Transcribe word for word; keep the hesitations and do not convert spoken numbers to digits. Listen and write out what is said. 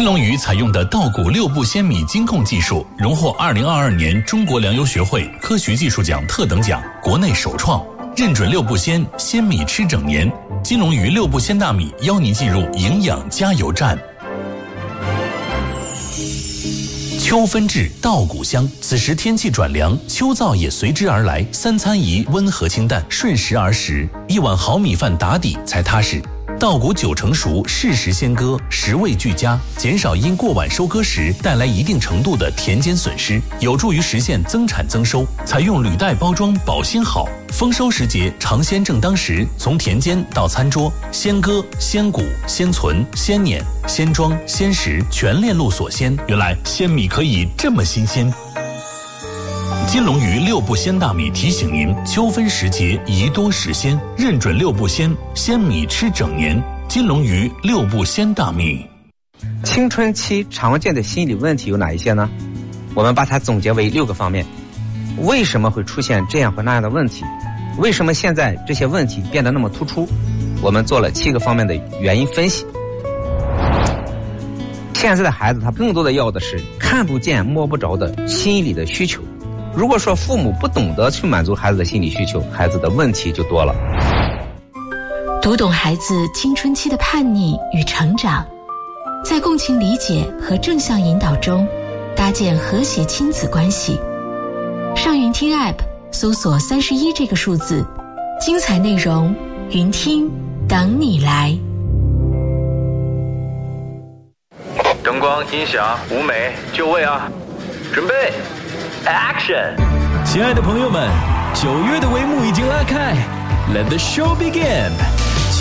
金龙鱼采用的稻谷六步鲜米精控技术，荣获二零二二年中国粮油学会科学技术奖特等奖，国内首创，认准六步鲜，鲜米吃整年。金龙鱼六步鲜大米邀您进入营养加油站。秋分至，稻谷香。此时天气转凉，秋燥也随之而来。三餐宜温和清淡，顺时而食，一碗好米饭打底才踏实。稻谷九成熟，适时先割，食味俱佳，减少因过晚收割时带来一定程度的田间损失，有助于实现增产增收。采用履带包装，保鲜好。丰收时节，尝鲜正当时，从田间到餐桌，鲜割、鲜谷、鲜存、鲜碾、鲜装、鲜食，全链路所鲜。原来鲜米可以这么新鲜。金龙鱼六步鲜大米提醒您：秋分时节宜多食鲜，认准六步鲜，鲜米吃整年。金龙鱼六步鲜大米。 青春期常见的心理问题有哪一些呢？我们把它总结为六个方面。为什么会出现这样或那样的问题？为什么现在这些问题变得那么突出？我们做了七个方面的原因分析。现在的孩子他更多的要的是看不见摸不着的心理的需求。如果说父母不懂得去满足孩子的心理需求，孩子的问题就多了。 读懂孩子青春期的叛逆与成长，在共情理解和正向引导中搭建和谐亲子关系。上云听 App 搜索三十一这个数字，精彩内容云听等你来。 灯光、音响、舞美、就位啊！准备 ，Action！ 亲爱的朋友们，九月的帷幕已经拉开 ，Let the show begin！